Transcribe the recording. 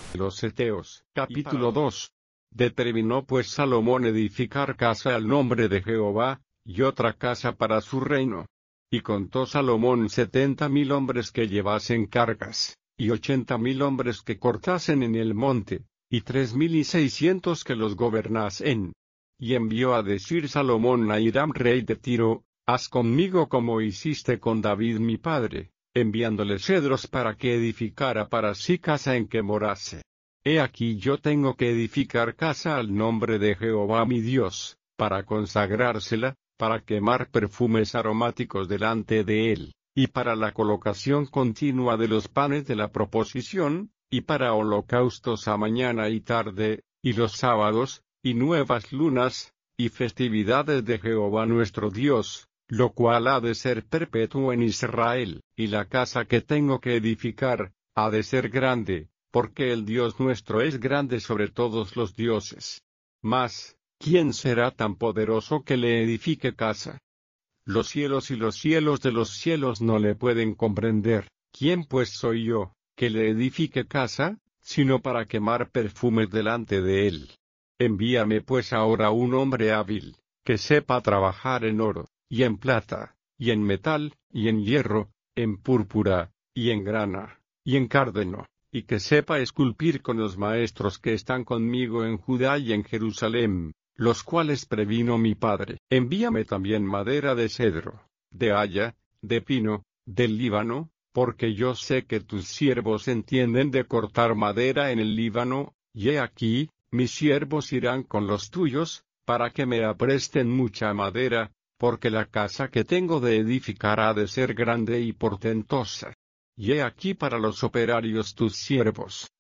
Los Eteos. Capítulo 2. Determinó pues Salomón edificar casa al nombre de Jehová, y otra casa para su reino. Y contó Salomón 70,000 hombres que llevasen cargas, y 80,000 hombres que cortasen en el monte, y 3,600 que los gobernasen. Y envió a decir Salomón a Hiram rey de Tiro: haz conmigo como hiciste con David mi padre, enviándole cedros para que edificara para sí casa en que morase. He aquí yo tengo que edificar casa al nombre de Jehová mi Dios, para consagrársela, para quemar perfumes aromáticos delante de él, y para la colocación continua de los panes de la proposición, y para holocaustos a mañana y tarde, y los sábados, y nuevas lunas, y festividades de Jehová nuestro Dios, lo cual ha de ser perpetuo en Israel, y la casa que tengo que edificar, ha de ser grande, porque el Dios nuestro es grande sobre todos los dioses. Mas, ¿quién será tan poderoso que le edifique casa? Los cielos y los cielos de los cielos no le pueden comprender. ¿Quién pues soy yo, que le edifique casa, sino para quemar perfumes delante de él? Envíame pues ahora un hombre hábil, que sepa trabajar en oro, y en plata, y en metal, y en hierro, en púrpura, y en grana, y en cárdeno, y que sepa esculpir con los maestros que están conmigo en Judá y en Jerusalén, los cuales previno mi padre. Envíame también madera de cedro, de haya, de pino, del Líbano, porque yo sé que tus siervos entienden de cortar madera en el Líbano, y he aquí, mis siervos irán con los tuyos, para que me apresten mucha madera, porque la casa que tengo de edificar ha de ser grande y portentosa. Y he aquí para los operarios tus siervos,